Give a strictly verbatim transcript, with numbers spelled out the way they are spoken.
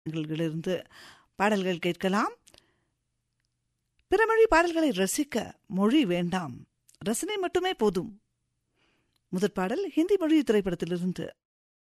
இருந்து பாடல்கள் கேட்கலாம். பிறமொழி பாடல்களை ரசிக்க மொழி வேண்டாம், ரசனை மட்டுமே போதும். முதற் பாடல் ஹிந்தி மொழி திரைப்படத்திலிருந்து